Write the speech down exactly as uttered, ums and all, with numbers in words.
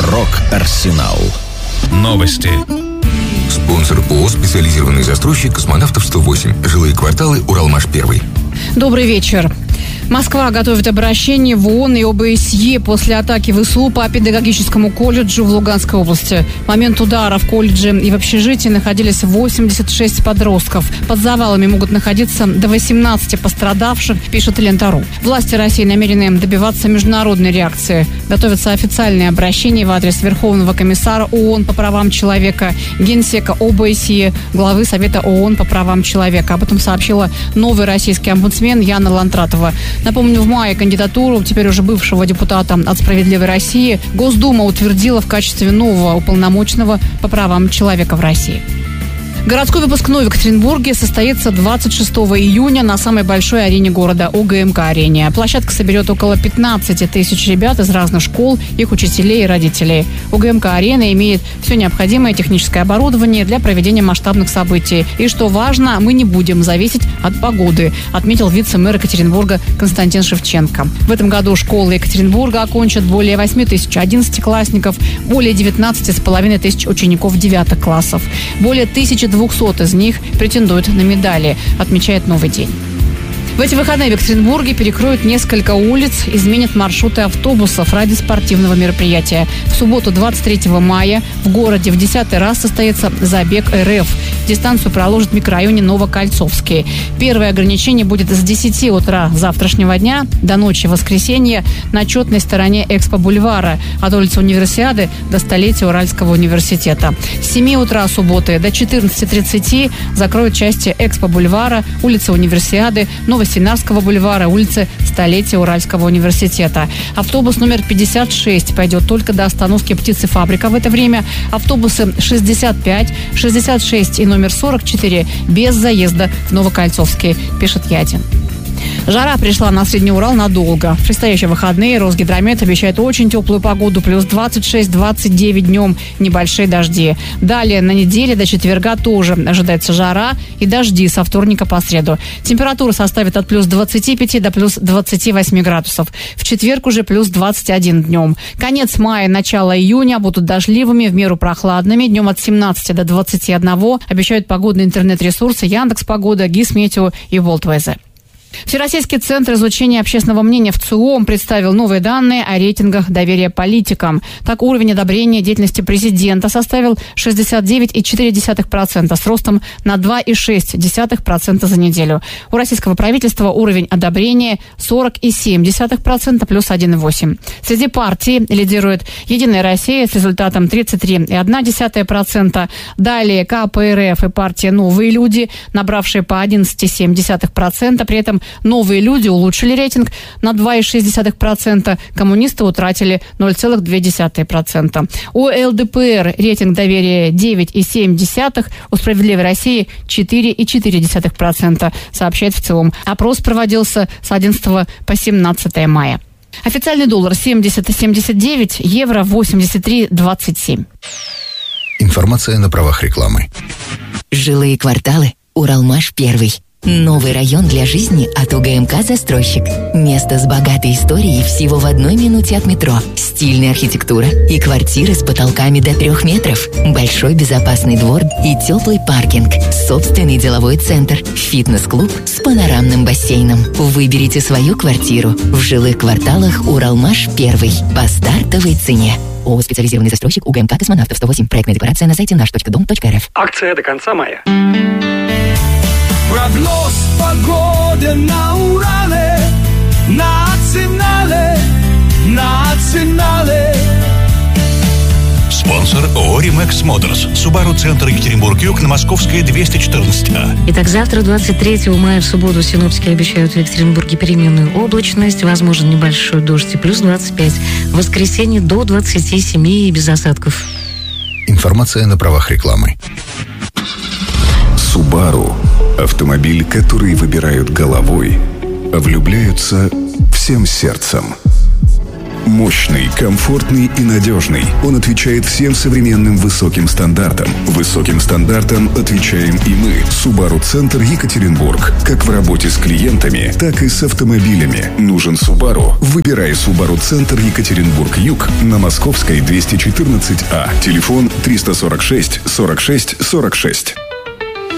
Рок-Арсенал. Новости. Спонсор ООО «Специализированный застройщик Космонавтов сто восемь. Жилые кварталы Уралмаш-один». Добрый вечер. Москва готовит обращение в ООН и ОБСЕ после атаки ВСУ по педагогическому колледжу в Луганской области. В момент удара в колледже и в общежитии находились восемьдесят шесть подростков. Под завалами могут находиться до восемнадцати пострадавших, пишет Лента.ру. Власти России намерены добиваться международной реакции. Готовится официальное обращение в адрес Верховного комиссара ООН по правам человека, генсека ОБСЕ, главы Совета ООН по правам человека. Об этом сообщила новый российский омбудсмен Яна Лантратова. Напомню, в мае кандидатуру теперь уже бывшего депутата от «Справедливой России» Госдума утвердила в качестве нового уполномоченного по правам человека в России. Городской выпускной в Екатеринбурге состоится двадцать шестого июня на самой большой арене города – УГМК-арене. Площадка соберет около пятнадцати тысяч ребят из разных школ, их учителей и родителей. УГМК-арена имеет все необходимое техническое оборудование для проведения масштабных событий. И, что важно, мы не будем зависеть от погоды, отметил вице-мэр Екатеринбурга Константин Шевченко. В этом году школы Екатеринбурга окончат более восьми тысяч одиннадцатиклассников, более девятнадцати с половиной тысяч учеников девятых классов. Более тысячи двухсот из них претендуют на медали, отмечает «Новый день». В эти выходные в Екатеринбурге перекроют несколько улиц, изменят маршруты автобусов ради спортивного мероприятия. В субботу двадцать третьего мая в городе в десятый раз состоится забег РФ. Дистанцию проложат в микрорайоне Новокольцовский. Первое ограничение будет с десяти утра завтрашнего дня до ночи воскресенья на четной стороне Экспо-бульвара от улицы Универсиады до столетия Уральского университета. С семи утра субботы до четырнадцати тридцати закроют части Экспо-бульвара, улицы Универсиады, Новосинарского бульвара, улицы столетия Уральского университета. Автобус номер пятьдесят шесть пойдет только до остановки «Птицефабрика» в это время. Автобусы шестьдесят пять, шестьдесят шесть и номер сорок четыре без заезда в Новокольцовский, пишет Ядин. Жара пришла на Средний Урал надолго. В предстоящие выходные Росгидромет обещает очень теплую погоду, плюс двадцать шесть - двадцать девять днем, небольшие дожди. Далее на неделе до четверга тоже ожидается жара и дожди со вторника по среду. Температура составит от плюс двадцати пяти до плюс двадцати восьми градусов. В четверг уже плюс двадцать один днем. Конец мая, начало июня будут дождливыми, в меру прохладными. Днем от семнадцати до двадцати одного обещают погодные интернет-ресурсы Яндекс.Погода, ГИС-Метео и Волтвезе. Всероссийский центр изучения общественного мнения в ЦИОМ представил новые данные о рейтингах доверия политикам. Так, уровень одобрения деятельности президента составил шестьдесят девять и четыре десятых процента с ростом на два и шесть десятых процента за неделю. У российского правительства уровень одобрения сорок и семь десятых процента плюс один и восемь десятых процента. Среди партий лидирует «Единая Россия» с результатом тридцать три и одна десятая процента. Далее КПРФ и партия «Новые люди», набравшие по одиннадцать и семь десятых процента. При этом «Новые люди» улучшили рейтинг на два и шесть десятых процента, коммунисты утратили ноль целых две десятых процента. У ЛДПР рейтинг доверия девять и семь десятых, у «Справедливой России» четыре и четыре десятых процента, сообщает в ЦИОМ. Опрос проводился с одиннадцатого по семнадцатое мая. Официальный доллар семьдесят и семьдесят девять, евро восемьдесят три двадцать семь. Информация на правах рекламы. Жилые кварталы Уралмаш-один. Новый район для жизни от УГМК «Застройщик». Место с богатой историей всего в одной минуте от метро. Стильная архитектура и квартиры с потолками до трех метров. Большой безопасный двор и теплый паркинг. Собственный деловой центр. Фитнес-клуб с панорамным бассейном. Выберите свою квартиру в жилых кварталах Уралмаш-один по стартовой цене. ООО «Специализированный застройщик» УГМК «Космонавтов сто восемь». Проектная декларация на сайте наш точка дом точка рф. Акция до конца мая. Прогноз погоды на Урале, национале, национале. Спонсор ООО «Римэкс Моторс». Subaru Центр Екатеринбург-Юг на Московская двести четырнадцать А. Итак, завтра, двадцать третьего мая, в субботу, синоптики обещают в Екатеринбурге переменную облачность, возможен небольшой дождь и плюс двадцать пять. В воскресенье до двадцати семи и без осадков. Информация на правах рекламы. Subaru – автомобиль, который выбирают головой, а влюбляются всем сердцем. Мощный, комфортный и надежный. Он отвечает всем современным высоким стандартам. Высоким стандартам отвечаем и мы. Subaru Центр Екатеринбург. Как в работе с клиентами, так и с автомобилями. Нужен Subaru? Выбирай Subaru Центр Екатеринбург-Юг на Московской двести четырнадцать А. Телефон триста сорок шесть сорок шесть сорок шесть.